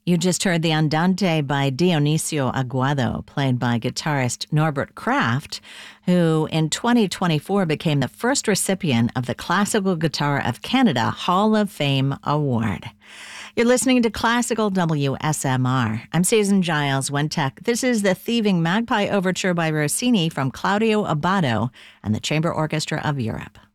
You just heard the Andante by Dionisio Aguado, played by guitarist Norbert Kraft, who in 2024 became the first recipient of the Classical Guitar of Canada Hall of Fame Award. You're listening to Classical WSMR. I'm Susan Giles, Wentech. This is the Thieving Magpie Overture by Rossini from Claudio Abbado and the Chamber Orchestra of Europe.